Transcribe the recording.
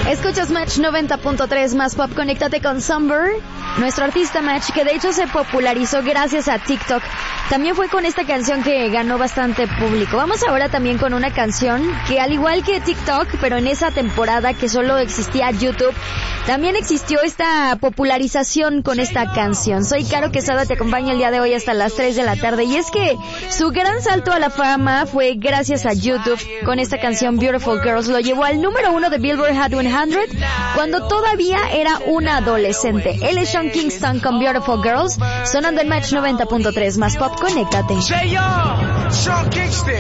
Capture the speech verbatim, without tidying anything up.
Escuchas Match noventa punto tres más pop. Conéctate con Summer, nuestro artista Match, que de hecho se popularizó gracias a TikTok. También fue con esta canción que ganó bastante público. Vamos ahora también con una canción que, al igual que TikTok, pero en esa temporada que solo existía YouTube, también existió esta popularización con esta canción. Soy Caro Quesada, te acompaño el día de hoy hasta las tres de la tarde. Y es que su gran salto a la fama fue gracias a YouTube con esta canción Beautiful Girls. Lo llevó al número uno de Billboard Hot cien cuando todavía era una adolescente. Él es Sean Kingston con Beautiful Girls, sonando en Match noventa punto tres más pop. Conéctate.